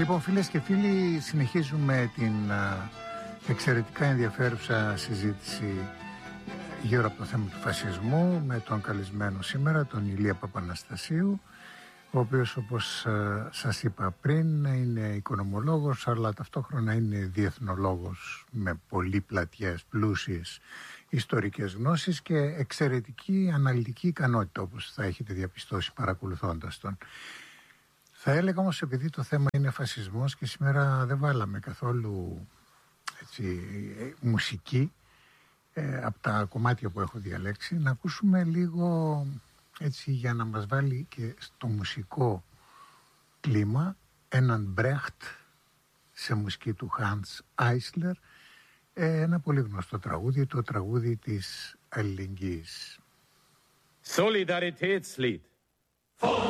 Λοιπόν, φίλες και φίλοι, συνεχίζουμε την εξαιρετικά ενδιαφέρουσα συζήτηση γύρω από το θέμα του φασισμού με τον καλεσμένο σήμερα, τον Ηλία Παπαναστασίου, ο οποίος, όπως σας είπα πριν, είναι οικονομολόγος, αλλά ταυτόχρονα είναι διεθνολόγος με πολύ πλατιές, πλούσιες ιστορικές γνώσεις και εξαιρετική αναλυτική ικανότητα, όπως θα έχετε διαπιστώσει παρακολουθώντας τον. Θα έλεγα όμως, επειδή το θέμα είναι φασισμός και σήμερα δεν βάλαμε καθόλου μουσική από τα κομμάτια που έχω διαλέξει, να ακούσουμε λίγο έτσι για να μας βάλει και στο μουσικό κλίμα έναν Μπρέχτ σε μουσική του Hans Eisler, ένα πολύ γνωστό τραγούδι, το τραγούδι της αλληλεγγύης. Solidaritätslied.